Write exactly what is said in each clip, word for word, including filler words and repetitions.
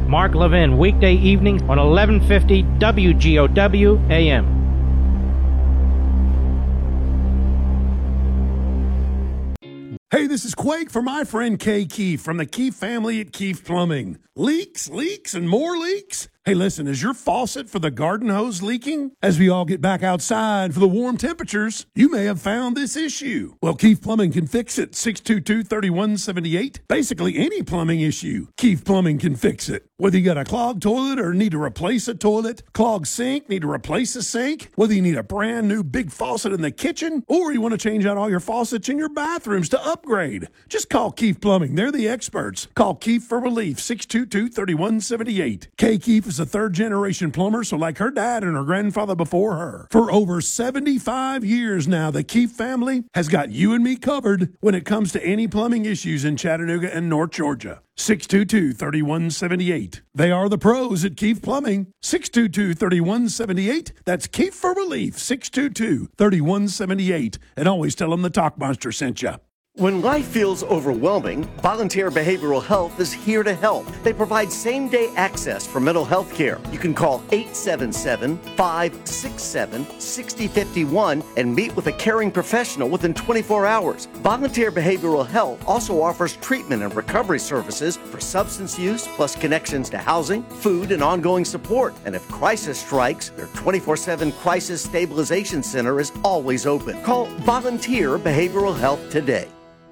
Mark Levin, weekday evenings on eleven fifty W G O W A M. Hey, this is Quake for my friend Kay Keefe from the Keefe family at Keefe Plumbing. Leaks, leaks, and more leaks? Hey, listen, is your faucet for the garden hose leaking? As we all get back outside for the warm temperatures, you may have found this issue. Well, Keefe Plumbing can fix it. six two two, three one seven eight. Basically, any plumbing issue, Keefe Plumbing can fix it. Whether you got a clogged toilet or need to replace a toilet, clogged sink, need to replace a sink, whether you need a brand new big faucet in the kitchen, or you want to change out all your faucets in your bathrooms to upgrade, just call Keefe Plumbing. They're the experts. Call Keefe for relief, six two two, three one seven eight. Kay Keefe is a third-generation plumber, so like her dad and her grandfather before her. For over seventy-five years now, the Keefe family has got you and me covered when it comes to any plumbing issues in Chattanooga and North Georgia. six two two, three one seven eight. They are the pros at Keefe Plumbing. six two two, three one seven eight. That's Keefe for relief, six two two, three one seven eight. And always tell them the Talk Monster sent you. When life feels overwhelming, Volunteer Behavioral Health is here to help. They provide same-day access for mental health care. You can call eight seven seven, five six seven, six zero five one and meet with a caring professional within twenty-four hours. Volunteer Behavioral Health also offers treatment and recovery services for substance use, plus connections to housing, food, and ongoing support. And if crisis strikes, their twenty-four seven Crisis Stabilization Center is always open. Call Volunteer Behavioral Health today.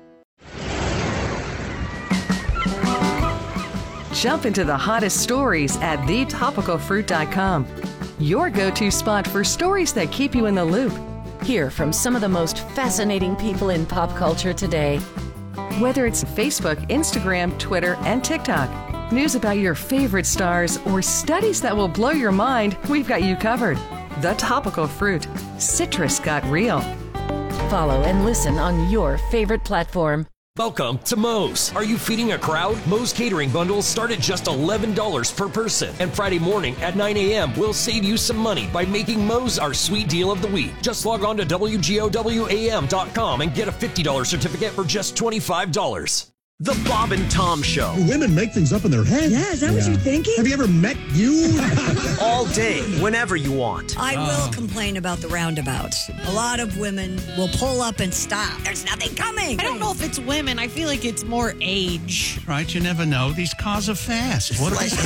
Jump into the hottest stories at the topical fruit dot com. Your go-to spot for stories that keep you in the loop. Hear from some of the most fascinating people in pop culture today. Whether it's Facebook, Instagram, Twitter, and TikTok, news about your favorite stars, or studies that will blow your mind, we've got you covered. The Topical Fruit. Citrus got real. Follow and listen on your favorite platform. Welcome to Moe's. Are you feeding a crowd? Moe's catering bundles start at just eleven dollars per person. And Friday morning at nine a.m. we'll save you some money by making Moe's our sweet deal of the week. Just log on to W G O W A M dot com and get a fifty dollars certificate for just twenty-five dollars. The Bob and Tom Show. Women make things up in their head. Yeah, is that yeah. what you're thinking? Have you ever met you? All day, whenever you want. I will uh. complain about the roundabouts. A lot of women will pull up and stop. There's nothing coming. I don't know if it's women. I feel like it's more age. Right, you never know. These cars are fast. What they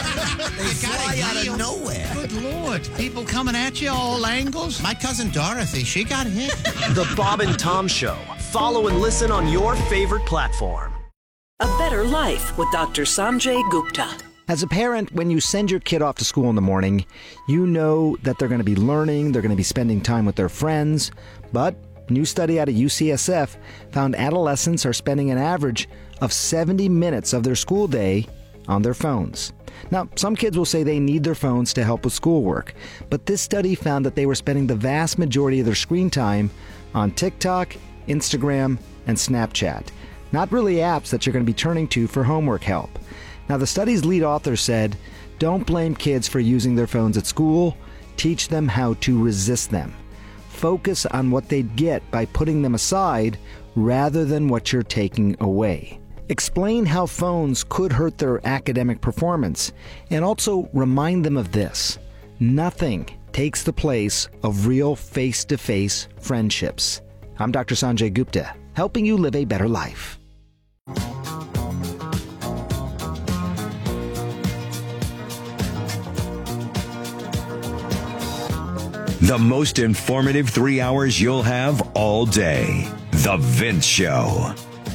fly out of nowhere. Good Lord. People coming at you all angles. My cousin Dorothy, she got hit. The Bob and Tom Show. Follow and listen on your favorite platform. A Better Life with Doctor Sanjay Gupta. As a parent, when you send your kid off to school in the morning, you know that they're going to be learning, they're going to be spending time with their friends. But a new study out of U C S F found adolescents are spending an average of seventy minutes of their school day on their phones. Now, some kids will say they need their phones to help with schoolwork, but this study found that they were spending the vast majority of their screen time on TikTok, Instagram, and Snapchat. Not really apps that you're going to be turning to for homework help. Now, the study's lead author said, don't blame kids for using their phones at school. Teach them how to resist them. Focus on what they'd get by putting them aside rather than what you're taking away. Explain how phones could hurt their academic performance, and also remind them of this. Nothing takes the place of real face-to-face friendships. I'm Doctor Sanjay Gupta, helping you live a better life. The most informative three hours you'll have all day. The Vince Show.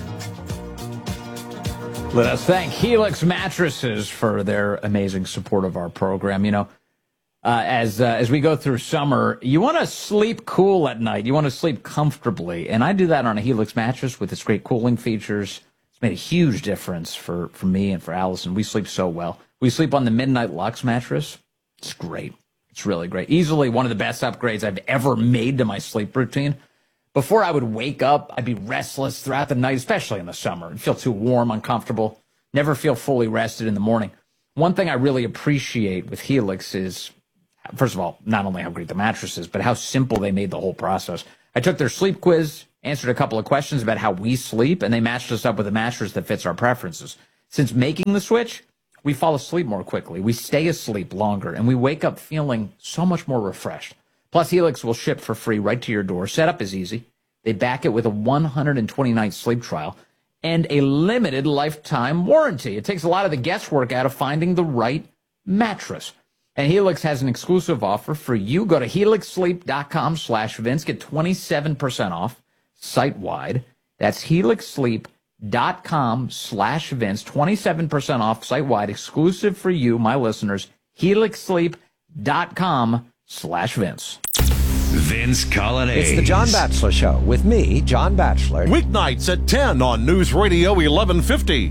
Let us thank Helix Mattresses for their amazing support of our program. You know, uh, as uh, as we go through summer, you want to sleep cool at night. You want to sleep comfortably. And I do that on a Helix mattress with its great cooling features. It's made a huge difference for, for me and for Allison. We sleep so well. We sleep on the Midnight Lux mattress. It's great. It's really great. Easily one of the best upgrades I've ever made to my sleep routine. Before I would wake up, I'd be restless throughout the night, especially in the summer. I'd feel too warm, uncomfortable. Never feel fully rested in the morning. One thing I really appreciate with Helix is, first of all, not only how great the mattress is, but how simple they made the whole process. I took their sleep quiz, answered a couple of questions about how we sleep, and they matched us up with a mattress that fits our preferences. Since making the switch, we fall asleep more quickly, we stay asleep longer, and we wake up feeling so much more refreshed. Plus, Helix will ship for free right to your door. Setup is easy. They back it with a one hundred twenty night sleep trial and a limited lifetime warranty. It takes a lot of the guesswork out of finding the right mattress. And Helix has an exclusive offer for you. Go to helixsleep.com slash Vince. Get twenty-seven percent off site-wide. That's helixsleep.com slash Vince. twenty-seven percent off site-wide, exclusive for you, my listeners. helixsleep.com slash Vince. Vince Colonnade. It's the John Batchelor Show with me, John Batchelor. Weeknights at ten on News Radio eleven fifty.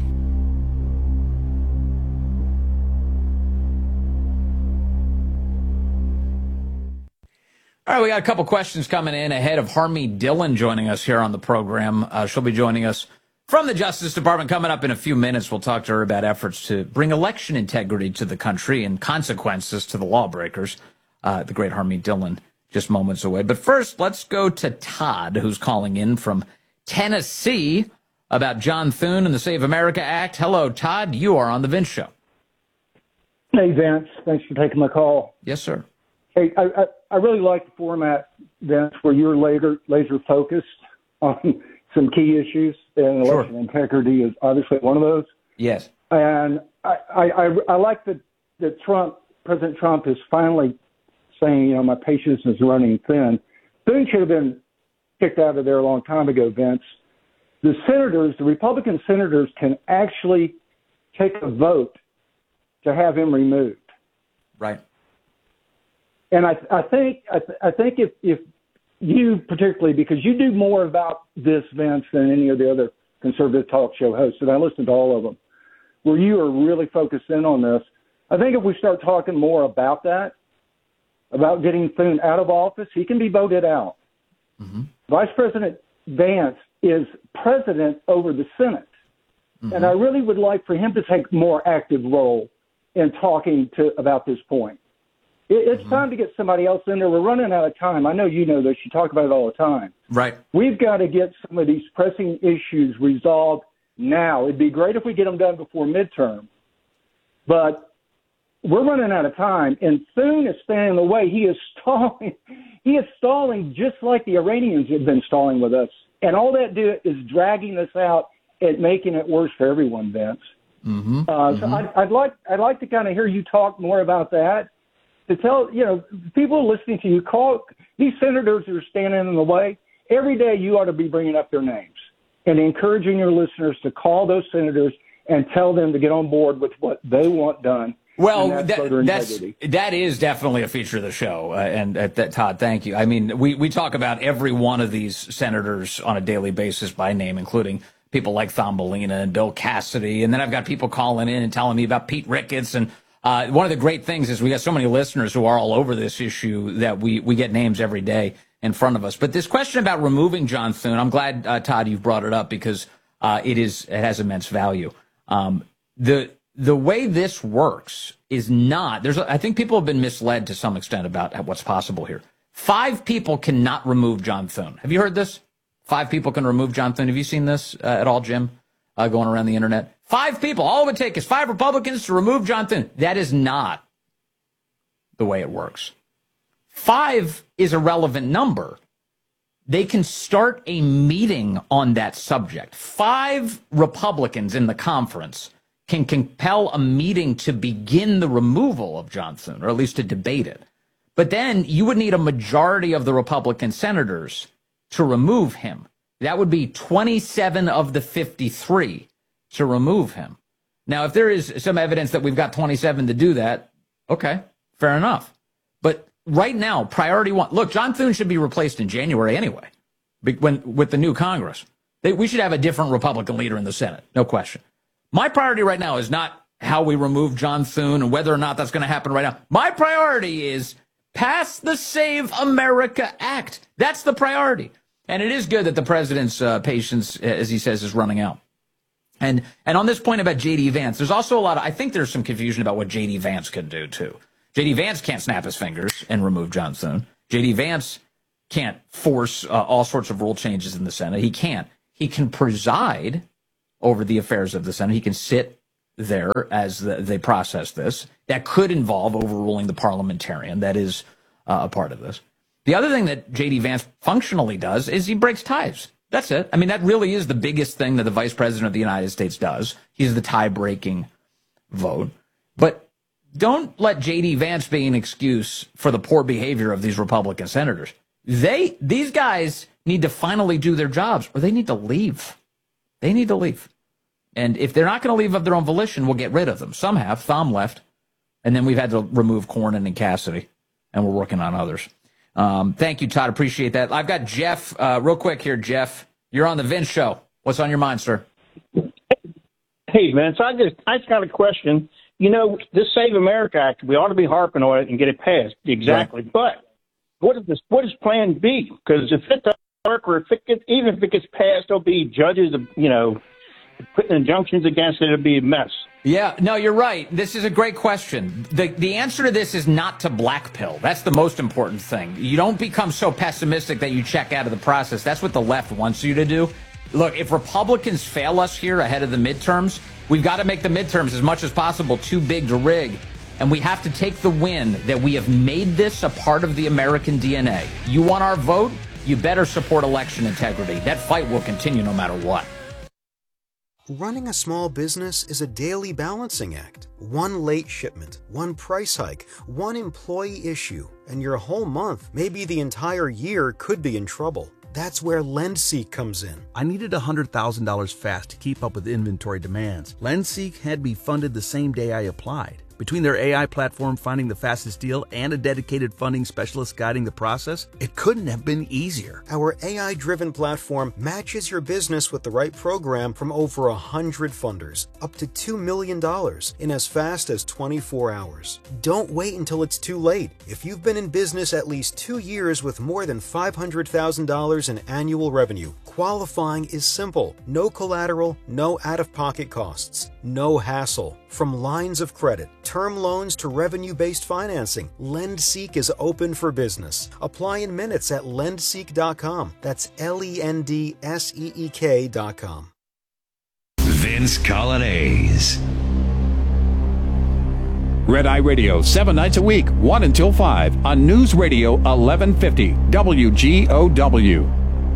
All right, we got a couple questions coming in ahead of Harmie Dillon joining us here on the program. Uh, she'll be joining us from the Justice Department coming up in a few minutes. We'll talk to her about efforts to bring election integrity to the country and consequences to the lawbreakers. Uh, the great Harmie Dillon just moments away. But first, let's go to Todd, who's calling in from Tennessee about John Thune and the Save America Act. Hello, Todd. You are on the Vince Show. Hey, Vince. Thanks for taking my call. Yes, sir. Hey, I, I, I really like the format, Vince, where you're laser, laser focused on some key issues, and Sure. election integrity is obviously one of those. Yes. And I, I, I, I like that, that Trump, President Trump is finally saying, you know, my patience is running thin. Thune should have been kicked out of there a long time ago, Vince. The senators, the Republican senators, can actually take a vote to have him removed. Right. And I, I think I, th- I think if, if you particularly, because you do more about this, Vince, than any of the other conservative talk show hosts, and I listen to all of them, where you are really focused in on this, I think if we start talking more about that, about getting Thune out of office, he can be voted out. Mm-hmm. Vice President Vance is president over the Senate. Mm-hmm. And I really would like for him to take a more active role in talking to about this point. It, it's mm-hmm. time to get somebody else in there. We're running out of time. I know you know this. You talk about it all the time. Right. We've got to get some of these pressing issues resolved now. It'd be great if we get them done before midterm. But we're running out of time, and Thune is standing in the way. He is stalling. He is stalling just like the Iranians have been stalling with us. And all that do is dragging this out and making it worse for everyone, Vince. Mm-hmm. Uh, mm-hmm. So I'd, I'd like I'd like to kind of hear you talk more about that. To tell you know people listening to you, call these senators who are standing in the way. Every day you ought to be bringing up their names and encouraging your listeners to call those senators and tell them to get on board with what they want done. Well, that's, that, that's that is definitely a feature of the show, uh, and uh, that, Todd, thank you. I mean, we, we talk about every one of these senators on a daily basis by name, including people like Thumbelina and Bill Cassidy, and then I've got people calling in and telling me about Pete Ricketts. And uh, one of the great things is we got so many listeners who are all over this issue that we we get names every day in front of us. But this question about removing John Thune, I'm glad, uh, Todd, you've brought it up because uh, it is it has immense value. Um, the The way this works is not, there's, I think people have been misled to some extent about what's possible here. Five people cannot remove John Thune. Have you heard this? Five people can remove John Thune. Have you seen this uh, at all, Jim, uh, going around the internet? Five people. All it would take is five Republicans to remove John Thune. That is not the way it works. Five is a relevant number. They can start a meeting on that subject. Five Republicans in the conference can compel a meeting to begin the removal of John Thune, or at least to debate it. But then you would need a majority of the Republican senators to remove him. That would be twenty-seven of the fifty-three to remove him. Now, if there is some evidence that we've got twenty-seven to do that, okay, fair enough. But right now, priority one, look, John Thune should be replaced in January anyway, when, with the new Congress. They, we should have a different Republican leader in the Senate, no question. My priority right now is not how we remove John Thune and whether or not that's going to happen right now. My priority is pass the Save America Act. That's the priority. And it is good that the president's uh, patience, as he says, is running out. And and on this point about J D. Vance, there's also a lot of, I think there's some confusion about what J D. Vance can do, too. J D. Vance can't snap his fingers and remove John Thune. J D. Vance can't force uh, all sorts of rule changes in the Senate. He can't. He can preside over the affairs of the Senate. He can sit there as the, they process this. That could involve overruling the parliamentarian. That is uh, a part of this. The other thing that J D. Vance functionally does is he breaks ties. That's it. I mean, that really is the biggest thing that the vice president of the United States does. He's the tie-breaking vote. But don't let J D. Vance be an excuse for the poor behavior of these Republican senators. They, these guys need to finally do their jobs, or they need to leave. They need to leave. And if they're not going to leave of their own volition, we'll get rid of them. Some have. Thom left. And then we've had to remove Cornyn and Cassidy. And we're working on others. Um, thank you, Todd. Appreciate that. I've got Jeff, uh, real quick here, Jeff. You're on the Vince Show. What's on your mind, sir? Hey, Vince, I just I just got a question. You know, this Save America Act, we ought to be harping on it and get it passed. Exactly. Right. But what is this? What is Plan B? Because if it doesn't work, or if it gets, even if it gets passed, there'll be judges, you know, putting injunctions against it. It'll be a mess. Yeah, no, you're right. This is a great question. The the answer to this is not to blackpill. That's the most important thing. You don't become so pessimistic that you check out of the process. That's what the left wants you to do. Look, if Republicans fail us here ahead of the midterms, we've got to make the midterms as much as possible too big to rig. And we have to take the win that we have made this a part of the American D N A. You want our vote? You better support election integrity. That fight will continue no matter what. Running a small business is a daily balancing act. One late shipment, one price hike, one employee issue, and your whole month, maybe the entire year, could be in trouble. That's where LendSeek comes in. I needed one hundred thousand dollars fast to keep up with inventory demands. LendSeek had me funded the same day I applied. Between their A I platform finding the fastest deal and a dedicated funding specialist guiding the process, it couldn't have been easier. Our A I-driven platform matches your business with the right program from over one hundred funders, up to two million dollars in as fast as twenty-four hours. Don't wait until it's too late. If you've been in business at least two years with more than five hundred thousand dollars in annual revenue, qualifying is simple. No collateral, no out-of-pocket costs, no hassle. From lines of credit, term loans to revenue-based financing, LendSeek is open for business. Apply in minutes at lendseek dot com. That's L E N D S E E K dot com. Vince Coglianese. Red Eye Radio, seven nights a week, one until five, on News Radio eleven fifty, W G O W.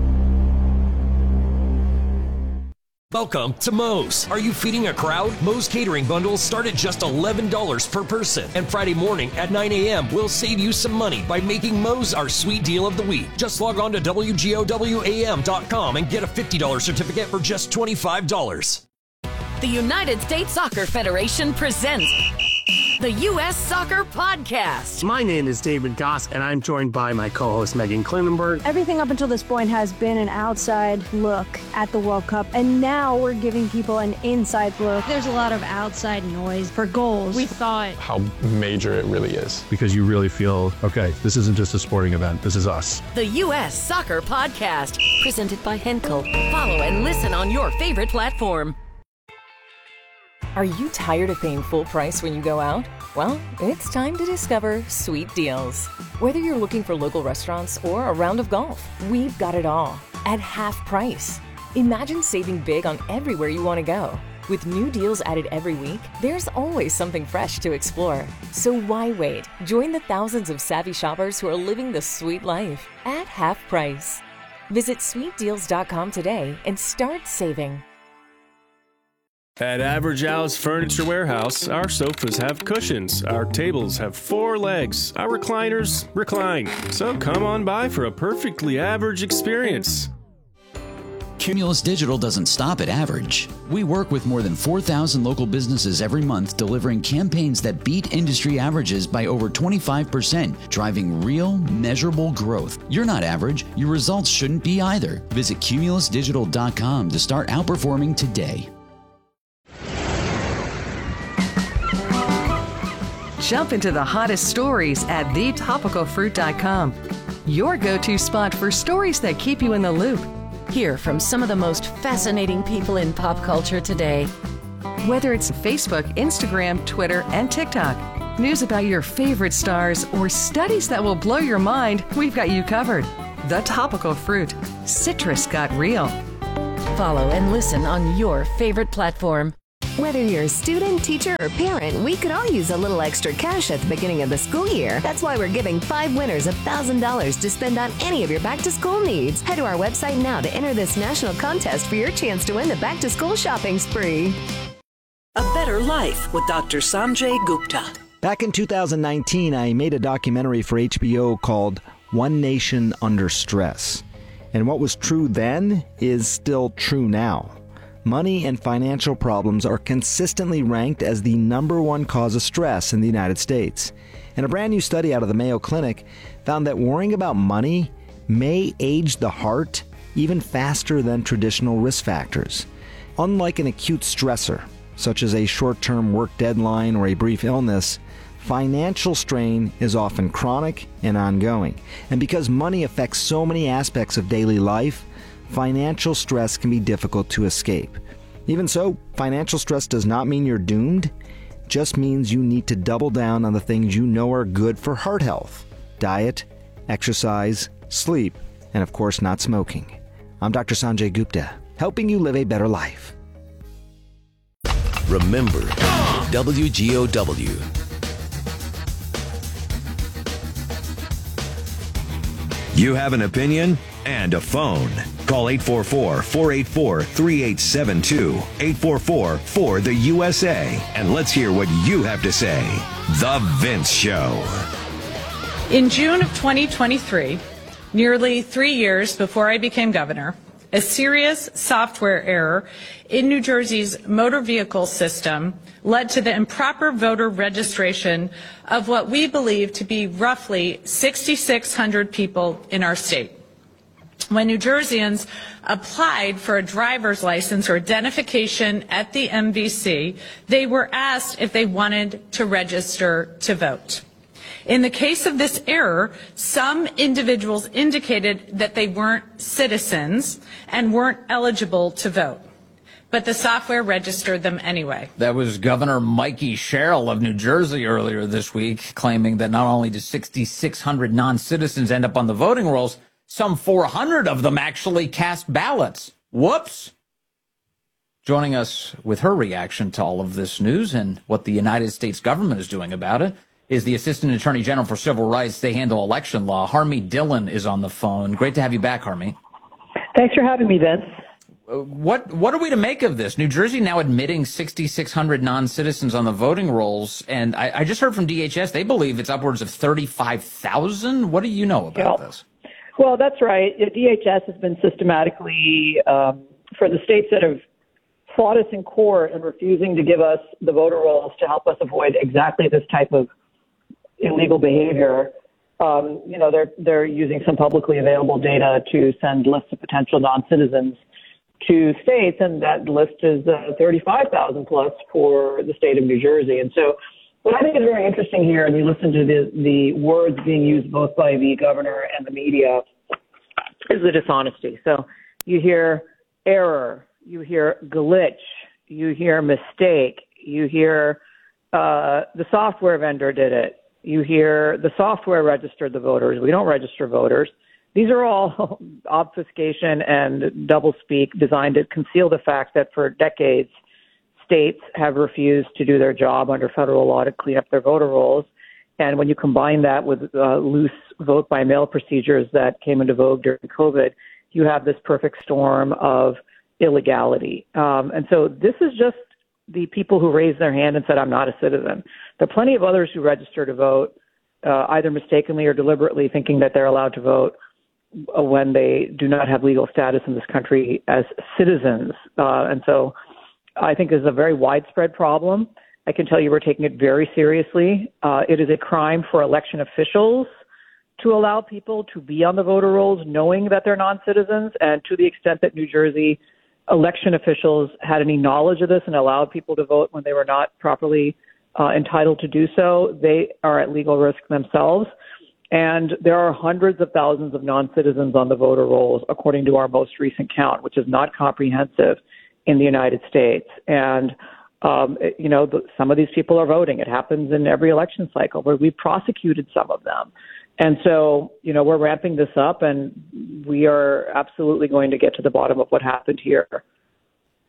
Welcome to Moe's. Are you feeding a crowd? Moe's catering bundles start at just eleven dollars per person. And Friday morning at nine a.m. we'll save you some money by making Moe's our sweet deal of the week. Just log on to W G O W A M dot com and get a fifty dollars certificate for just twenty-five dollars. The United States Soccer Federation presents the U S Soccer Podcast. My name is David Goss, and I'm joined by my co-host Megan Klinenberg. Everything up until this point has been an outside look at the World Cup, and now we're giving people an inside look. There's a lot of outside noise for goals. We thought how major it really is. Because you really feel, okay, this isn't just a sporting event, this is us. The U S Soccer Podcast, presented by Henkel. Follow and listen on your favorite platform. Are you tired of paying full price when you go out? Well, it's time to discover Sweet Deals. Whether you're looking for local restaurants or a round of golf, we've got it all at half price. Imagine saving big on everywhere you want to go. With new deals added every week, there's always something fresh to explore. So why wait? Join the thousands of savvy shoppers who are living the sweet life at half price. Visit sweet deals dot com today and start saving. At Average Al's Furniture Warehouse, our sofas have cushions, our tables have four legs, our recliners recline. So come on by for a perfectly average experience. Cumulus Digital doesn't stop at average. We work with more than four thousand local businesses every month, delivering campaigns that beat industry averages by over twenty-five percent, driving real, measurable growth. You're not average. Your results shouldn't be either. Visit cumulus digital dot com to start outperforming today. Jump into the hottest stories at the topical fruit dot com. Your go-to spot for stories that keep you in the loop. Hear from some of the most fascinating people in pop culture today. Whether it's Facebook, Instagram, Twitter, and TikTok, news about your favorite stars, or studies that will blow your mind, we've got you covered. The Topical Fruit. Citrus got real. Follow and listen on your favorite platform. Whether you're a student, teacher, or parent, we could all use a little extra cash at the beginning of the school year. That's why we're giving five winners one thousand dollars to spend on any of your back-to-school needs. Head to our website now to enter this national contest for your chance to win the back-to-school shopping spree. A Better Life with Doctor Sanjay Gupta. Back in two thousand nineteen, I made a documentary for H B O called One Nation Under Stress. And what was true then is still true now. Money and financial problems are consistently ranked as the number one cause of stress in the United States. And a brand new study out of the Mayo Clinic found that worrying about money may age the heart even faster than traditional risk factors. Unlike an acute stressor, such as a short-term work deadline or a brief illness, financial strain is often chronic and ongoing. And because money affects so many aspects of daily life, financial stress can be difficult to escape. Even so, financial stress does not mean you're doomed. It just means you need to double down on the things you know are good for heart health: diet, exercise, sleep, and of course not smoking. I'm Doctor Sanjay Gupta, helping you live a better life. Remember, W G O W. You have an opinion and a phone. Call eight four four, four eight four, three eight seven two, eight four four, four the U S A, and let's hear what you have to say. The Vince Show. In June of twenty twenty-three, nearly three years before I became governor, a serious software error in New Jersey's motor vehicle system led to the improper voter registration of what we believe to be roughly six thousand six hundred people in our state. When New Jerseyans applied for a driver's license or identification at the M V C, they were asked if they wanted to register to vote. In the case of this error, some individuals indicated that they weren't citizens and weren't eligible to vote, but the software registered them anyway. That was Governor Mikey Sherrill of New Jersey earlier this week, claiming that not only did six thousand six hundred non-citizens end up on the voting rolls, some four hundred of them actually cast ballots. Whoops. Joining us with her reaction to all of this news and what the United States government is doing about it is the Assistant Attorney General for Civil Rights. They handle election law. Harmy Dillon is on the phone. Great to have you back, Harmy. Thanks for having me, Vince. Uh, what what are we to make of this? New Jersey now admitting six thousand six hundred non-citizens on the voting rolls, and I, I just heard from D H S they believe it's upwards of thirty-five thousand. What do you know about yeah. this? Well, that's right. D H S has been systematically, um, for the states that have fought us in court and refusing to give us the voter rolls to help us avoid exactly this type of illegal behavior. Um, you know, they're they're using some publicly available data to send lists of potential non-citizens to states, and that list is uh, thirty-five thousand plus for the state of New Jersey. And so what I think is very interesting here, and you listen to the, the words being used both by the governor and the media, is the dishonesty. So you hear error, you hear glitch, you hear mistake, you hear uh, the software vendor did it. You hear the software registered the voters. We don't register voters. These are all obfuscation and doublespeak designed to conceal the fact that for decades, states have refused to do their job under federal law to clean up their voter rolls. And when you combine that with uh, loose vote-by-mail procedures that came into vogue during COVID, you have this perfect storm of illegality. Um, and so this is just the people who raised their hand and said, I'm not a citizen. There are plenty of others who register to vote, uh, either mistakenly or deliberately thinking that they're allowed to vote when they do not have legal status in this country as citizens. Uh, and so I think this is a very widespread problem. I can tell you we're taking it very seriously. Uh, it is a crime for election officials to allow people to be on the voter rolls knowing that they're non-citizens, and to the extent that New Jersey election officials had any knowledge of this and allowed people to vote when they were not properly uh, entitled to do so, they are at legal risk themselves. And there are hundreds of thousands of non-citizens on the voter rolls, according to our most recent count, which is not comprehensive in the United States. And, um, it, you know, the, some of these people are voting. It happens in every election cycle where we've prosecuted some of them. And so, you know, we're ramping this up, and we are absolutely going to get to the bottom of what happened here.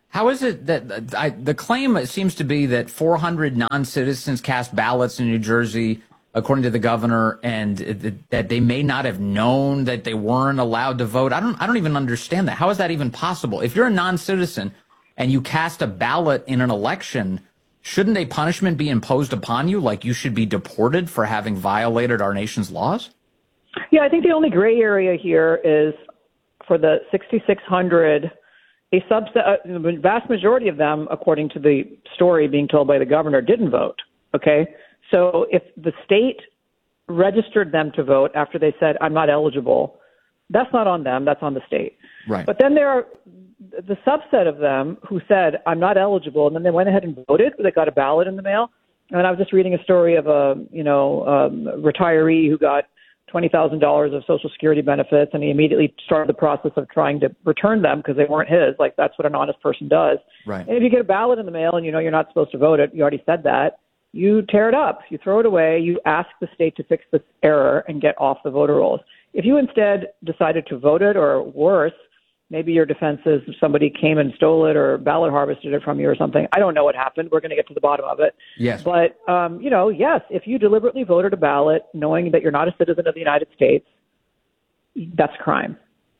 How is it that I, the claim seems to be that four hundred non-citizens cast ballots in New Jersey, according to the governor, and that they may not have known that they weren't allowed to vote? I don't I don't even understand that. How is that even possible? If you're a non-citizen and you cast a ballot in an election, shouldn't a punishment be imposed upon you, like you should be deported for having violated our nation's laws? Yeah, I think the only gray area here is for the sixty-six hundred. A subset, uh, the vast majority of them, according to the story being told by the governor, didn't vote. Okay, so if the state registered them to vote after they said, "I'm not eligible," that's not on them. That's on the state. Right. But then there are the subset of them who said, "I'm not eligible," and then they went ahead and voted. They got a ballot in the mail. And I was just reading a story of a you know um, retiree who got twenty thousand dollars of Social Security benefits, and he immediately started the process of trying to return them because they weren't his. Like, that's what an honest person does. Right. And if you get a ballot in the mail and you know you're not supposed to vote it, you already said that, you tear it up, you throw it away, you ask the state to fix this error and get off the voter rolls. If you instead decided to vote it, or worse, maybe your defense is somebody came and stole it or ballot harvested it from you or something. I don't know what happened. We're going to get to the bottom of it. Yes. But, um, you know, yes, if you deliberately voted a ballot knowing that you're not a citizen of the United States, that's a crime.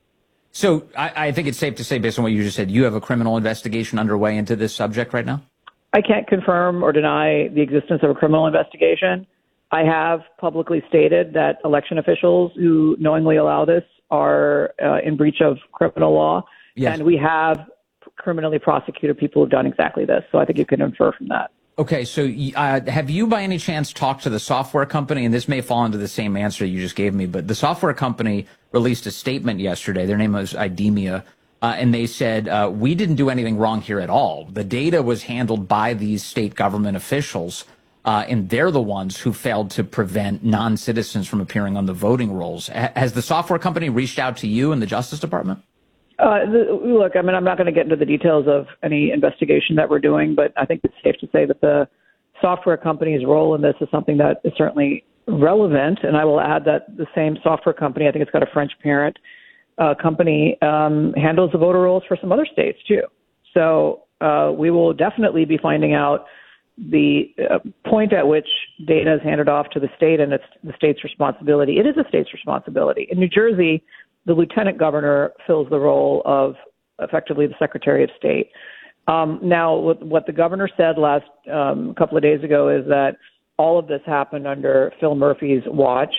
So I, I think it's safe to say, based on what you just said, you have a criminal investigation underway into this subject right now? I can't confirm or deny the existence of a criminal investigation. I have publicly stated that election officials who knowingly allow this are uh, in breach of criminal law. Yes. And we have criminally prosecuted people who've done exactly this. So I think you can infer from that. Okay, so uh, have you by any chance talked to the software company? And this may fall into the same answer you just gave me, but the software company released a statement yesterday. Their name was IDEMIA. Uh, and they said, uh, we didn't do anything wrong here at all. The data was handled by these state government officials. Uh, and they're the ones who failed to prevent non-citizens from appearing on the voting rolls. H- has the software company reached out to you in the Justice Department? Uh, the, look, I mean, I'm not going to get into the details of any investigation that we're doing, but I think it's safe to say that the software company's role in this is something that is certainly relevant. And I will add that the same software company, I think it's got a French parent uh, company, um, handles the voter rolls for some other states too. So uh, we will definitely be finding out the uh, point at which data is handed off to the state, and it's the state's responsibility. It is the state's responsibility. In New Jersey, the lieutenant governor fills the role of effectively the Secretary of State. Um, now, what, what the governor said last um, couple of days ago is that all of this happened under Phil Murphy's watch.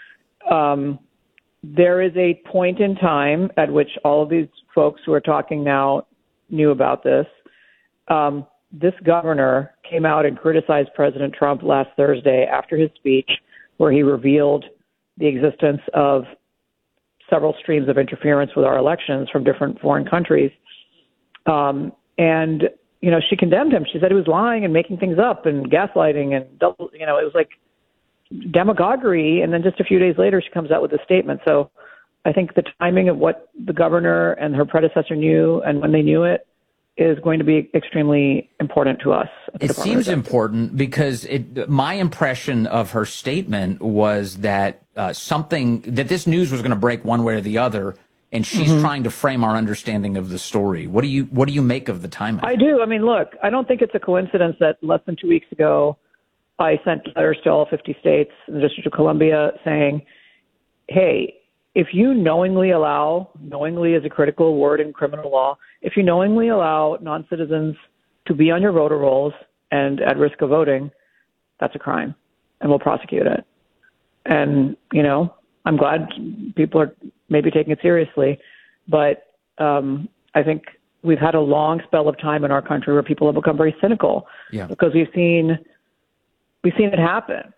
Um, there is a point in time at which all of these folks who are talking now knew about this. Um, This governor came out and criticized President Trump last Thursday after his speech, where he revealed the existence of several streams of interference with our elections from different foreign countries. Um, and, you know, she condemned him. She said he was lying and making things up and gaslighting and, double, you know, it was like demagoguery. And then just a few days later, she comes out with a statement. So I think the timing of what the governor and her predecessor knew and when they knew it is going to be extremely important to us. It seems important because it, my impression of her statement was that uh, something, that this news was going to break one way or the other, and she's mm-hmm. trying to frame our understanding of the story. What do you what do you make of the timing? I do. I mean, look, I don't think it's a coincidence that less than two weeks ago, I sent letters to all fifty states in the District of Columbia saying, hey, if you knowingly allow, knowingly is a critical word in criminal law, if you knowingly allow non-citizens to be on your voter rolls and at risk of voting, that's a crime, and we'll prosecute it. And, you know, I'm glad people are maybe taking it seriously, but um, I think we've had a long spell of time in our country where people have become very cynical yeah. because we've seen we've seen it happen,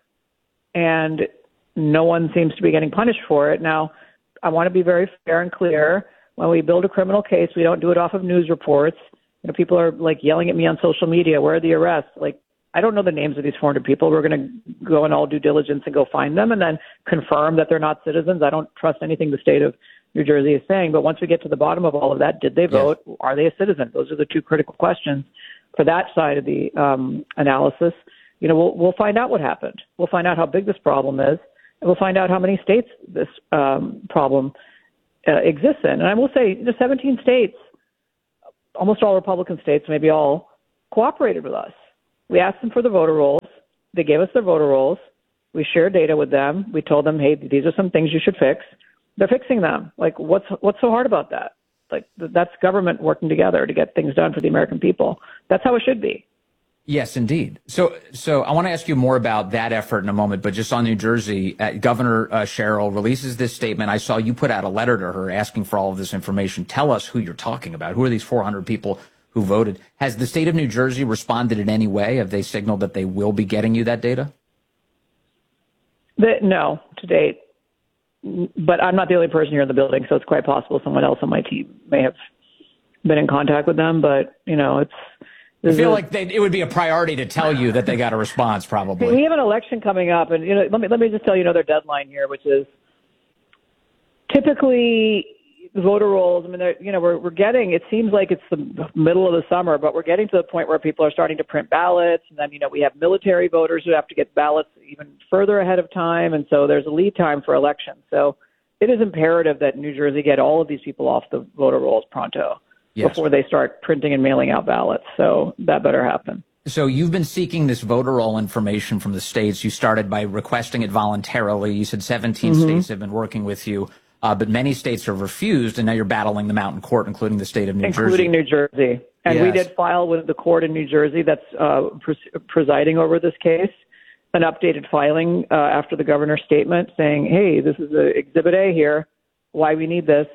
and no one seems to be getting punished for it. Now, I want to be very fair and clear. When we build a criminal case, we don't do it off of news reports. You know, people are like yelling at me on social media, where are the arrests? Like, I don't know the names of these four hundred people. We're going to go in all due diligence and go find them and then confirm that they're not citizens. I don't trust anything the state of New Jersey is saying. But once we get to the bottom of all of that, did they vote? Yes. Are they a citizen? Those are the two critical questions for that side of the um, analysis. You know, we'll, we'll find out what happened. We'll find out how big this problem is. And we'll find out how many states this um, problem uh, exists in. And I will say, the seventeen states almost all Republican states, maybe all, cooperated with us. We asked them for the voter rolls. They gave us their voter rolls. We shared data with them. We told them, hey, these are some things you should fix. They're fixing them. Like, what's what's so hard about that? Like, that's government working together to get things done for the American people. That's how it should be. Yes, indeed. So, so I want to ask you more about that effort in a moment, but just on New Jersey, uh, Governor uh, Sherrill releases this statement. I saw you put out a letter to her asking for all of this information. Tell us who you're talking about. Who are these four hundred people who voted? Has the state of New Jersey responded in any way? Have they signaled that they will be getting you that data? The, no, to date. But I'm not the only person here in the building, so it's quite possible someone else on my team may have been in contact with them. But, you know, it's... I feel like they, it would be a priority to tell you that they got a response, probably. We have an election coming up, and you know, let me let me just tell you another deadline here, which is typically the voter rolls. I mean, you know, we're we're getting. It seems like it's the middle of the summer, but we're getting to the point where people are starting to print ballots, and then you know we have military voters who have to get ballots even further ahead of time, and so there's a lead time for elections. So it is imperative that New Jersey get all of these people off the voter rolls pronto. Yes. Before they start printing and mailing out ballots. So that better happen. So you've been seeking this voter roll information from the states. You started by requesting it voluntarily. You said seventeen mm-hmm. states have been working with you, uh, but many states have refused, and now you're battling them out in court, including the state of New including Jersey. Including New Jersey. And yes. we did file with the court in New Jersey that's uh, pres- presiding over this case an updated filing uh, after the governor's statement saying, hey, this is a Exhibit A here, why we need this.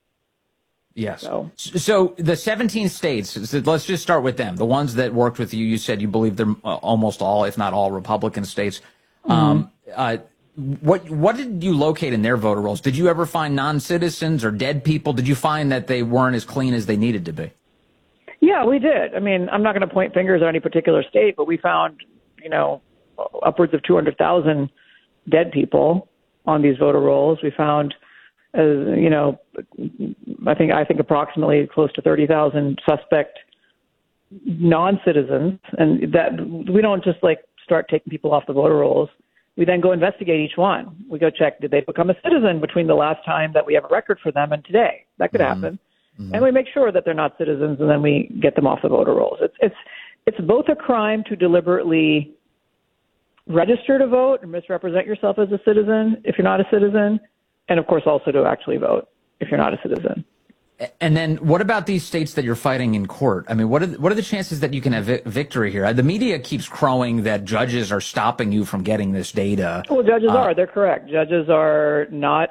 Yes. So, so the seventeen states, let's just start with them. The ones that worked with you, you said you believe they're almost all, if not all, Republican states. Mm-hmm. Um, uh, what what did you locate in their voter rolls? Did you ever find non-citizens or dead people? Did you find that they weren't as clean as they needed to be? Yeah, we did. I mean, I'm not going to point fingers at any particular state, but we found, you know, upwards of two hundred thousand dead people on these voter rolls. We found, uh, you know, I think I think approximately close to thirty thousand suspect non-citizens, and that we don't just like start taking people off the voter rolls. We then go investigate each one. We go check, did they become a citizen between the last time that we have a record for them and today? That could mm-hmm. happen. Mm-hmm. And we make sure that they're not citizens, and then we get them off the voter rolls. It's it's it's both a crime to deliberately register to vote and misrepresent yourself as a citizen if you're not a citizen, and of course also to actually vote if you're not a citizen. And then what about these states that you're fighting in court? I mean, what are the, what are the chances that you can have vi- victory here? The media keeps crowing that judges are stopping you from getting this data. Well, judges uh, are. They're correct. Judges are not.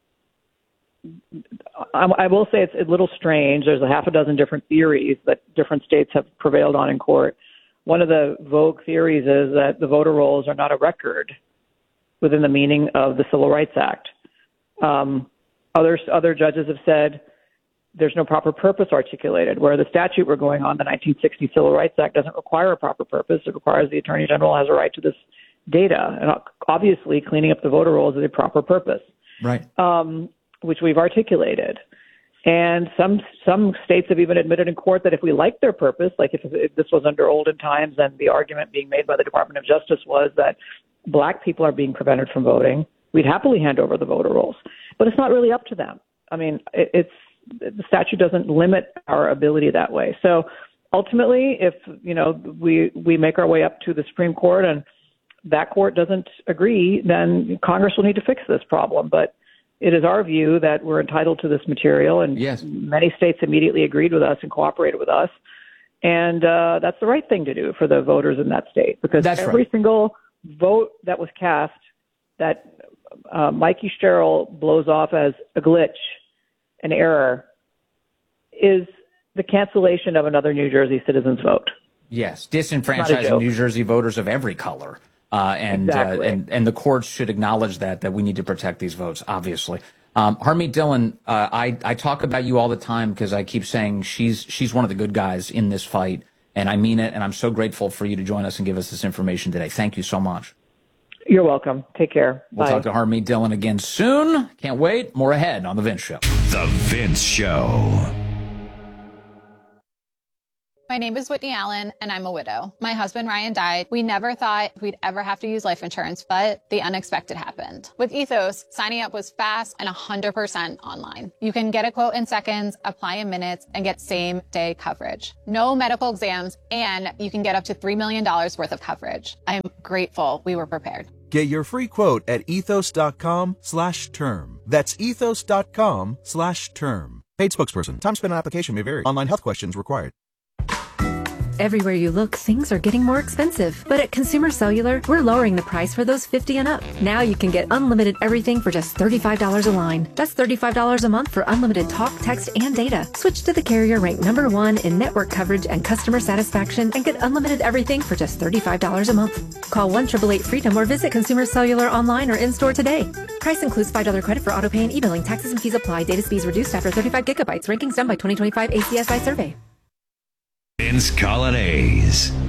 I, I will say it's a little strange. There's a half a dozen different theories that different states have prevailed on in court. One of the vogue theories is that the voter rolls are not a record within the meaning of the Civil Rights Act. Um, other, other judges have said there's no proper purpose articulated, where the statute we're going on, the nineteen sixty Civil Rights Act, doesn't require a proper purpose. It requires the Attorney General has a right to this data. And obviously, cleaning up the voter rolls is a proper purpose. Right. Um, which we've articulated. And some some states have even admitted in court that if we like their purpose, like if, if this was under olden times and the argument being made by the Department of Justice was that black people are being prevented from voting, we'd happily hand over the voter rolls. But it's not really up to them. I mean, it, it's the statute doesn't limit our ability that way. So ultimately, if you know we we make our way up to the Supreme Court and that court doesn't agree, then Congress will need to fix this problem. But it is our view that we're entitled to this material, and yes. many states immediately agreed with us and cooperated with us. And uh, that's the right thing to do for the voters in that state, because that's every right. single vote that was cast that uh, Mikey Sherrill blows off as a glitch, an error, is the cancellation of another New Jersey citizen's vote. Yes, disenfranchising New Jersey voters of every color. Uh, and, exactly. uh, and and the courts should acknowledge that, that we need to protect these votes, obviously. Um, Harmeet Dillon, uh, I, I talk about you all the time because I keep saying she's she's one of the good guys in this fight, and I mean it, and I'm so grateful for you to join us and give us this information today. Thank you so much. You're welcome. Take care. We'll Bye. talk to Harmeet Dillon again soon. Can't wait. More ahead on The Vince Show. The Vince Show. My name is Whitney Allen, and I'm a widow. My husband, Ryan, died. We never thought we'd ever have to use life insurance, but the unexpected happened. With Ethos, signing up was fast and one hundred percent online. You can get a quote in seconds, apply in minutes, and get same-day coverage. No medical exams, and you can get up to three million dollars worth of coverage. I am grateful we were prepared. Get your free quote at ethos.com slash term. That's ethos.com slash term. Paid spokesperson. Time spent on application may vary. Online health questions required. Everywhere you look, things are getting more expensive. But at Consumer Cellular, we're lowering the price for those fifty and up. Now you can get unlimited everything for just thirty-five dollars a line. That's thirty-five dollars a month for unlimited talk, text, and data. Switch to the carrier ranked number one in network coverage and customer satisfaction and get unlimited everything for just thirty-five dollars a month. Call one eight eight eight freedom or visit Consumer Cellular online or in-store today. Price includes five dollars credit for auto pay and e-billing. Taxes and fees apply. Data speeds reduced after thirty-five gigabytes. Rankings done by twenty twenty-five A C S I survey. Vince Colonnese.